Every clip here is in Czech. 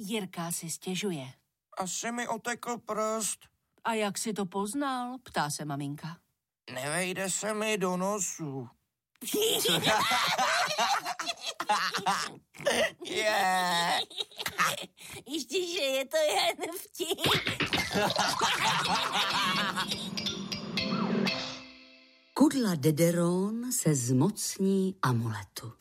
Jirka si stěžuje. Asi mi otekl prst. A jak si to poznal? Ptá se maminka. Nevejde se mi do nosu. Yeah. Ještě, že je to jen vtip. Kudla Dederon se zmocní amuletu.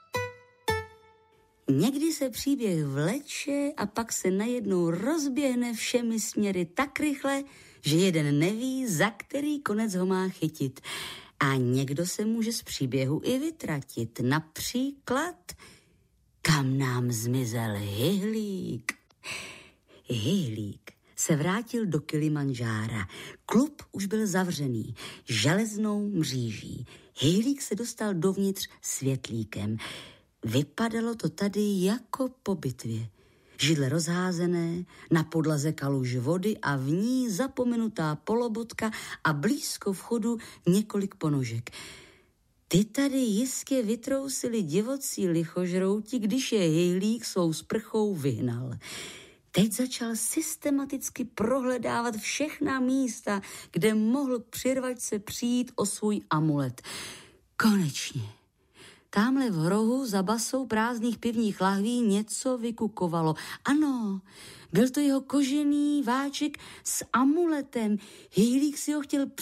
Někdy se příběh vleče a pak se najednou rozběhne všemi směry tak rychle, že jeden neví, za který konec ho má chytit. A někdo se může z příběhu i vytratit. Například, kam nám zmizel Hyhlík. Hyhlík se vrátil do Kilimandžára. Klub už byl zavřený železnou mříží. Hyhlík se dostal dovnitř světlíkem. Vypadalo to tady jako po bitvě. Židle rozházené, na podlaze kaluž vody a v ní zapomenutá polobotka a blízko vchodu několik ponožek. Ty tady jistě vytrousili divocí lichožrouti, když je Hyhlík svou sprchou vyhnal. Teď začal systematicky prohledávat všechna místa, kde mohl přirvačce přijít o svůj amulet. Konečně. Tamhle v rohu za basou prázdných pivních lahví něco vykukovalo. Ano, byl to jeho kožený váček s amuletem. Hyhlík si ho chtěl